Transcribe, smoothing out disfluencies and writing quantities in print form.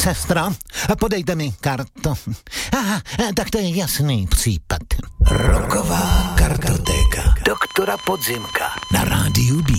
Sestro, podejte mi kartu. Aha, tak to je jasný případ. Rocková kartotéka. Doktora Podzimka Na rádiu B.